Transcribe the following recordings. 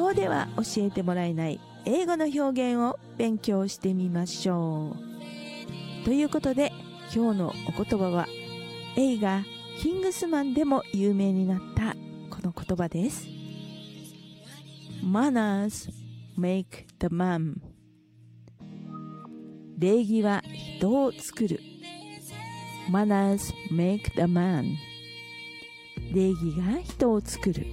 校では教えてもらえない英語の表現を勉強してみましょう。ということで今日のお言葉は映画キングスマンでも有名になったこの言葉です。 Manners make the man。 礼儀は人を作る。 Manners make the man。 礼儀が人を作る。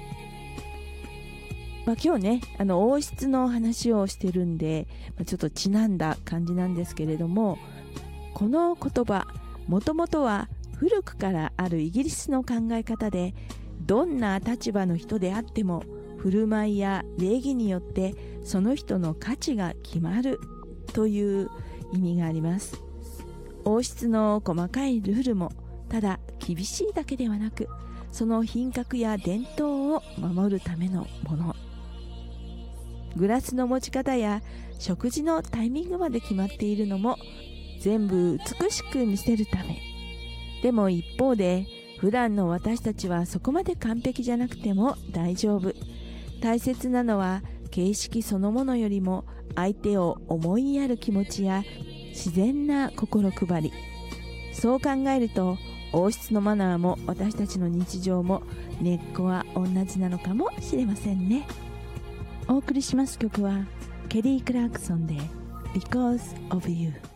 今日ね王室の話をしてるんで、ちょっとちなんだ感じなんですけれども、この言葉もともとは古くからあるイギリスの考え方で、どんな立場の人であっても振る舞いや礼儀によってその人の価値が決まるという意味があります。王室の細かいルールもただ厳しいだけではなく、その品格や伝統を守るためのもの。グラスの持ち方や食事のタイミングまで決まっているのも全部美しく見せるため。でも一方で普段の私たちはそこまで完璧じゃなくても大丈夫。大切なのは形式そのものよりも相手を思いやる気持ちや自然な心配り。そう考えると王室のマナーも私たちの日常も根っこは同じなのかもしれませんね。お送りします曲はケリー・クラークソンで Because of You。